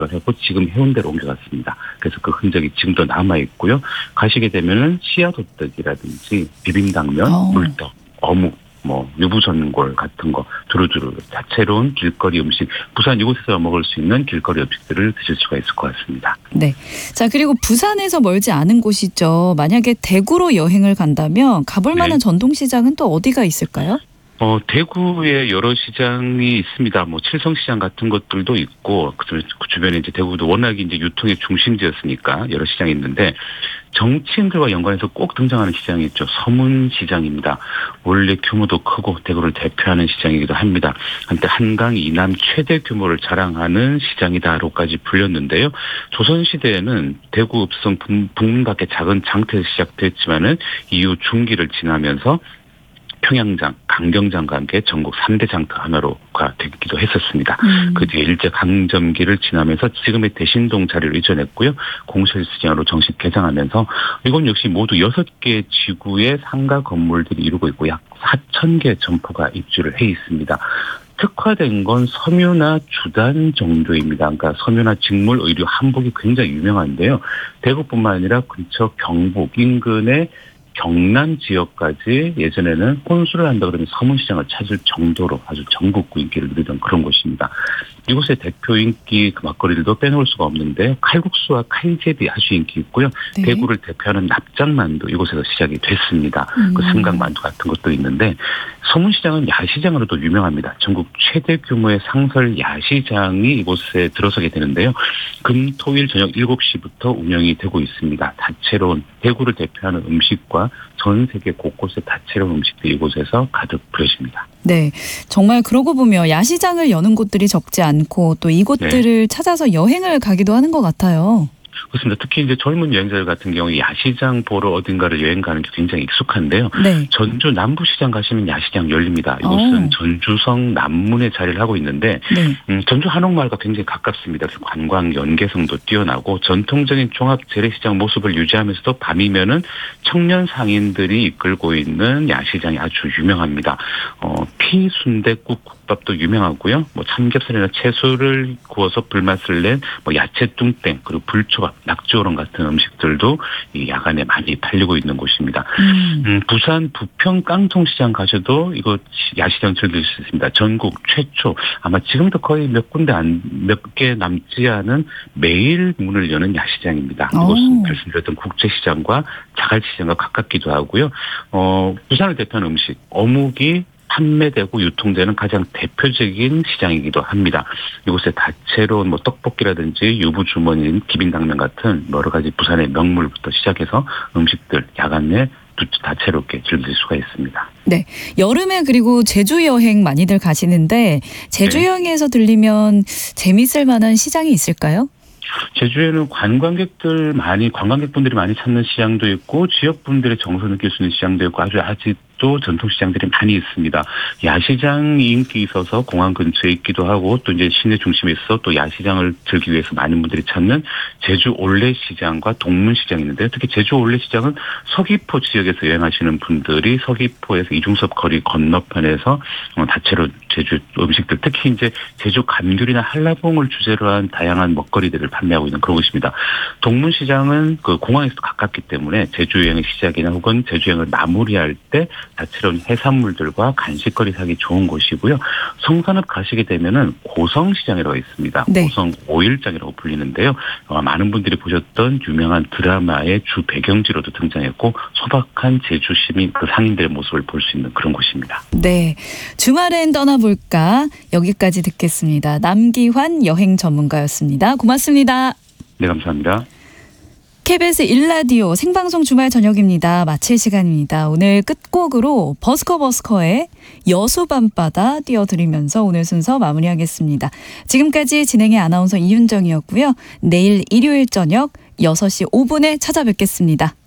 하고 지금 해운대로 옮겨갔습니다. 그래서 그 흔적이 지금도 남아 있고요. 가시게 되면은 씨앗호떡이라든지 비빔당면, 물떡, 어묵, 유부전골 같은 거 두루두루 다채로운 길거리 음식, 부산 이곳에서 먹을 수 있는 길거리 음식들을 드실 수가 있을 것 같습니다. 네. 자, 그리고 부산에서 멀지 않은 곳이죠. 만약에 대구로 여행을 간다면 가볼 만한 전통시장은 또 어디가 있을까요? 대구에 여러 시장이 있습니다. 칠성시장 같은 것들도 있고, 그 주변에 이제 대구도 워낙 이제 유통의 중심지였으니까 여러 시장이 있는데, 정치인들과 연관해서 꼭 등장하는 시장이 있죠. 서문시장입니다. 원래 규모도 크고 대구를 대표하는 시장이기도 합니다. 한때 한강 이남 최대 규모를 자랑하는 시장이다로까지 불렸는데요. 조선시대에는 대구 읍성 북문 밖에 작은 장터에서 시작됐지만은 이후 중기를 지나면서 평양장, 강경장과 함께 전국 3대 장터 하나로가 되기도 했었습니다. 그 뒤에 일제강점기를 지나면서 지금의 대신동 자리를 이전했고요. 공설시장으로 정식 개장하면서 이건 역시 모두 6개 지구의 상가 건물들이 이루고 있고 약 4,000개 점포가 입주를 해 있습니다. 특화된 건 섬유나 주단 정도입니다. 그러니까 섬유나 직물, 의류, 한복이 굉장히 유명한데요. 대구뿐만 아니라 근처 경북 인근의 경남 지역까지 예전에는 혼술을 한다 그러면 서문시장을 찾을 정도로 아주 전국구 인기를 누리던 그런 곳입니다. 이곳의 대표 인기 그 막걸리들도 빼놓을 수가 없는데 칼국수와 칼제비 아주 인기 있고요. 네. 대구를 대표하는 납작만두 이곳에서 시작이 됐습니다. 그 삼각만두 같은 것도 있는데 서문시장은 야시장으로도 유명합니다. 전국 최대 규모의 상설 야시장이 이곳에 들어서게 되는데요. 금, 토일 저녁 7시부터 운영이 되고 있습니다. 다채로운 대구를 대표하는 음식과 전 세계 곳곳의 다채로운 음식들이 이곳에서 가득 부여집니다. 네, 정말 그러고 보면 야시장을 여는 곳들이 적지 않고 또 이곳들을 찾아서 여행을 가기도 하는 것 같아요. 그렇습니다. 특히 이제 젊은 여행자들 같은 경우에 야시장 보러 어딘가를 여행 가는 게 굉장히 익숙한데요. 네. 전주 남부시장 가시면 야시장 열립니다. 이곳은 전주성 남문에 자리를 하고 있는데 전주 한옥마을과 굉장히 가깝습니다. 그래서 관광 연계성도 뛰어나고 전통적인 종합 재래시장 모습을 유지하면서도 밤이면은 청년 상인들이 이끌고 있는 야시장이 아주 유명합니다. 피순대국 국밥도 유명하고요. 삼겹살이나 채소를 구워서 불맛을 낸 야채 뚱땡 그리고 불초밥, 낙지오롱 같은 음식들도 이 야간에 많이 팔리고 있는 곳입니다. 부산 부평 깡통시장 가셔도 이거 야시장 즐길 수 있습니다. 전국 최초 아마 지금도 거의 몇 개 남지 않은 매일 문을 여는 야시장입니다. 이곳은 말씀드렸던 국제시장과 자갈시장과 가깝기도 하고요. 부산을 대표하는 음식 어묵이 판매되고 유통되는 가장 대표적인 시장이기도 합니다. 이곳에 다채로운 떡볶이라든지 유부주머니, 비빔당면 같은 여러 가지 부산의 명물부터 시작해서 음식들 야간 내 다채롭게 즐길 수가 있습니다. 네, 여름에 그리고 제주 여행 많이들 가시는데 제주 여행에서 들리면 재미있을 만한 시장이 있을까요? 제주에는 관광객분들이 많이 찾는 시장도 있고 지역분들의 정서 느낄 수 있는 시장도 있고 아직도 전통시장들이 많이 있습니다. 야시장이 인기 있어서 공항 근처에 있기도 하고 또 이제 시내 중심에 있어 또 야시장을 즐기기 위해서 많은 분들이 찾는 제주 올레시장과 동문시장이 있는데요. 특히 제주 올레시장은 서귀포 지역에서 여행하시는 분들이 서귀포에서 이중섭 거리 건너편에서 다채로운 제주 음식들 특히 이제 제주 감귤이나 한라봉을 주제로 한 다양한 먹거리들을 판매하고 있는 그런 곳입니다. 동문시장은 그 공항에서 가깝기 때문에 제주 여행의 시작이나 혹은 제주 여행을 마무리할 때 다채로운 해산물들과 간식거리 사기 좋은 곳이고요. 성산읍 가시게 되면은 고성시장이라고 있습니다. 네. 고성 5일장이라고 불리는데요. 많은 분들이 보셨던 유명한 드라마의 주 배경지로도 등장했고 소박한 제주 시민 그 상인들의 모습을 볼 수 있는 그런 곳입니다. 네, 주말엔 떠나볼까 여기까지 듣겠습니다. 남기환 여행 전문가였습니다. 고맙습니다. 네, 감사합니다. KBS 1라디오 생방송 주말 저녁입니다. 마칠 시간입니다. 오늘 끝곡으로 버스커의 여수밤바다 띄워드리면서 오늘 순서 마무리하겠습니다. 지금까지 진행의 아나운서 이윤정이었고요. 내일 일요일 저녁 6시 5분에 찾아뵙겠습니다.